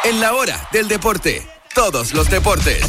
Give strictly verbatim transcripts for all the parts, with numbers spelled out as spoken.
en la hora del deporte. Todos los deportes.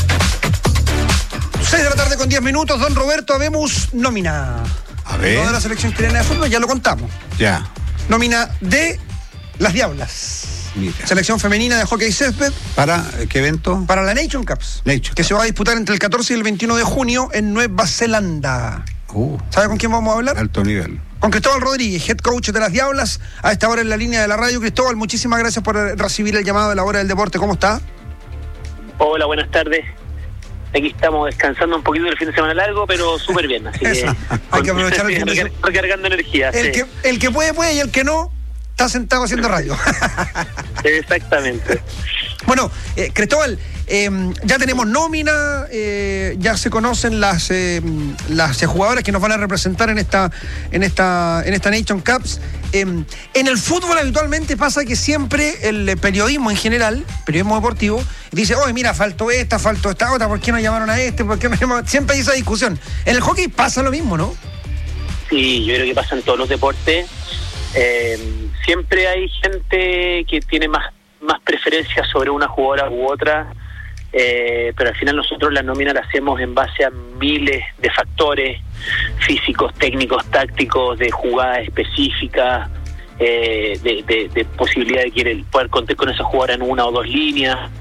seis de la tarde con diez minutos, don Roberto, habemos nómina. A ver. Toda la selección chilena de fútbol, ya lo contamos. Ya. Nómina de las Diablas. Mira. Selección femenina de hockey césped. ¿Para qué evento? Para la Nation Cups. Nation que Cup. se va a disputar entre el catorce y el veintiuno de junio en Nueva Zelanda. Uh, ¿Sabe con quién vamos a hablar? alto nivel. Con Cristóbal Rodríguez, head coach de las Diablas, a esta hora en la línea de la radio. Cristóbal, muchísimas gracias por recibir el llamado de la hora del deporte. ¿Cómo está? Hola, buenas tardes. Aquí estamos descansando un poquito del fin de semana largo, pero súper bien. Así que hay que aprovechar el fin de semana. Recargando energía. El, sí. que, el que puede, puede, y el que no, está sentado haciendo radio. Exactamente. Bueno, eh, Cristóbal, eh, ya tenemos nómina, eh, ya se conocen las eh, las jugadoras que nos van a representar en esta en esta en esta Nation Cups. Eh, en el fútbol habitualmente pasa que siempre el periodismo en general, periodismo deportivo, dice, oye, mira, faltó esta, faltó esta otra, ¿por qué no llamaron a este? ¿Por qué no llamaron? Siempre hay esa discusión. En el hockey pasa lo mismo, ¿no? Sí, yo creo que pasa en todos los deportes. Eh, siempre hay gente que tiene más más preferencia sobre una jugadora u otra, eh, pero al final nosotros la nómina la hacemos en base a miles de factores físicos, técnicos, tácticos, de jugadas específicas, eh, de, de, de posibilidad de querer poder contar con esa jugadora en una o dos líneas.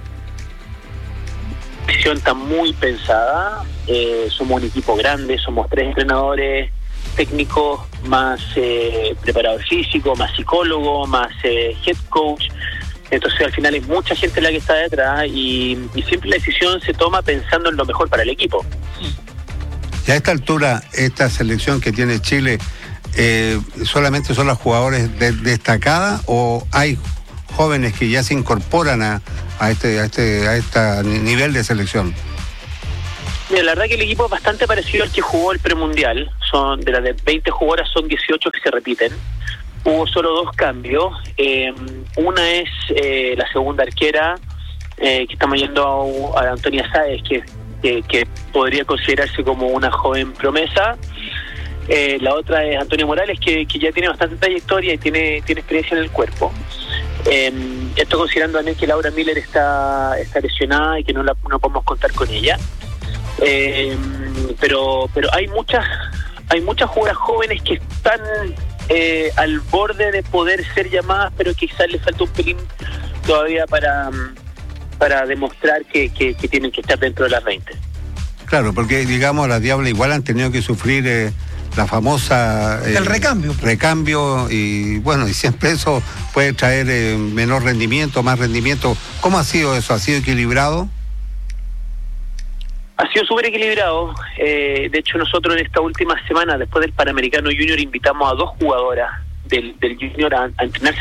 La decisión está muy pensada, eh, somos un equipo grande, somos tres entrenadores técnicos, más eh, preparador físico, más psicólogo, más eh, head coach. Entonces al final es mucha gente la que está detrás y, y siempre la decisión se toma pensando en lo mejor para el equipo. Y a esta altura, esta selección que tiene Chile, eh, ¿solamente son las jugadores de, destacadas o hay jóvenes que ya se incorporan a, a este a este a este nivel de selección? Mira, la verdad que el equipo es bastante parecido al que jugó el premundial. Son de las de veinte jugadoras, son dieciocho que se repiten. Hubo solo dos cambios. Eh, una es eh, la segunda arquera, eh, que estamos yendo a, a Antonia Sáez, que, que, que podría considerarse como una joven promesa. Eh, la otra es Antonia Morales, que, que ya tiene bastante trayectoria y tiene, tiene experiencia en el cuerpo. Eh, esto considerando también que Laura Miller está, está lesionada y que no, la, no podemos contar con ella. Eh, pero pero hay muchas hay muchas jugadoras jóvenes que están eh, al borde de poder ser llamadas, pero quizás les falta un pelín todavía para para demostrar que, que, que tienen que estar dentro de las veinte. Claro, porque digamos las Diablas igual han tenido que sufrir eh, la famosa eh, el recambio recambio y bueno, y siempre eso puede traer eh, menor rendimiento, más rendimiento. ¿Cómo ha sido eso? ¿Ha sido equilibrado? Ha sido súper equilibrado. Eh, de hecho, nosotros en esta última semana, después del Panamericano Junior, invitamos a dos jugadoras del, del Junior a, a entrenarse